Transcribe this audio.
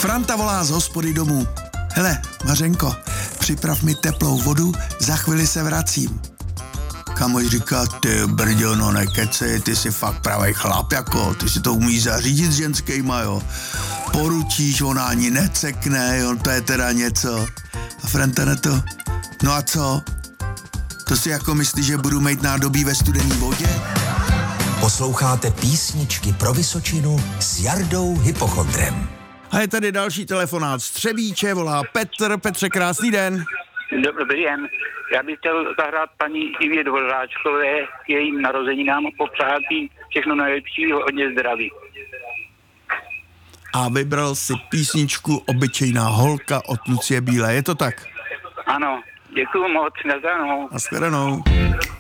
Franta volá z hospody domů. Hele, Mařenko, připrav mi teplou vodu, za chvíli se vracím. Kamoš říká, ty brďo, no nekecej, ty jsi fakt pravej chlap, jako, ty si to umíš zařídit s ženskýma, jo. Poručíš, ona ani necekne, jo, to je teda něco. A Franta na to, no a co? To si jako myslíš, že budu mít nádobí ve studené vodě? Posloucháte Písničky pro Vysočinu s Jardou Hypochondrem. A je tady další telefonát z Třebíče, volá Petr. Petře, krásný den. Dobrý den. Já bych chtěl zahrát paní Ivě Dvořáčkové k jejím narozeninám, popřát jí všechno nejlepší, hodně zdraví. A vybral si písničku Obyčejná holka od Lucie Bílé, je to tak? Ano, děkuju moc, nashledanou. Nashledanou.